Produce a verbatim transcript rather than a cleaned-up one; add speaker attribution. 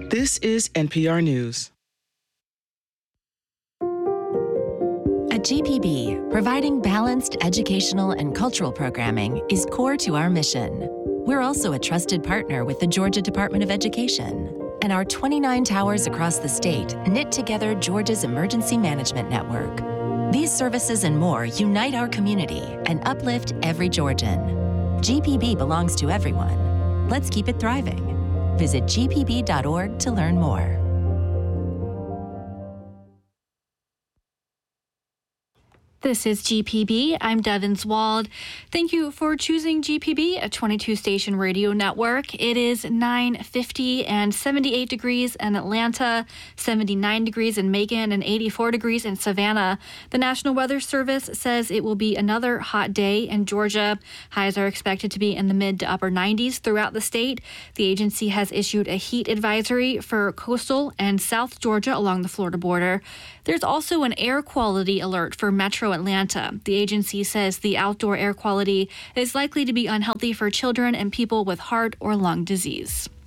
Speaker 1: This is N P R News.
Speaker 2: At G P B, providing balanced educational and cultural programming is core to our mission. We're also a trusted partner with the Georgia Department of Education, and our twenty-nine towers across the state knit together Georgia's emergency management network. These services and more unite our community and uplift every Georgian. G P B belongs to everyone. Let's keep it thriving. Visit G P B dot org to learn more.
Speaker 3: This is G P B. I'm Devin Wald. Thank you for choosing G P B, a twenty-two station radio network. It is nine fifty and seventy-eight degrees in Atlanta, seventy-nine degrees in Macon, and eighty-four degrees in Savannah. The National Weather Service says it will be another hot day in Georgia. Highs are expected to be in the mid to upper nineties throughout the state. The agency has issued a heat advisory for coastal and South Georgia along the Florida border. There's also an air quality alert for Metro Atlanta. The agency says the outdoor air quality is likely to be unhealthy for children and people with heart or lung disease.